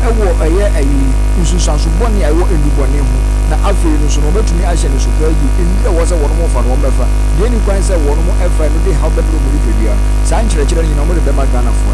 ɛwɔ ɛyɛ nsusanso bɔne a ɛwɔ ndubɔne ho na afei no so no betumi ahyɛ ne so ka yi ndu a wɔ sɛ wɔn mo fa no wɔn bɛfa deɛ ni kwan sɛ wɔn mo ɛfa no de ha bɛbro mo dibia saa nkyerɛkyerɛ nyina mo de bɛma Ghana fo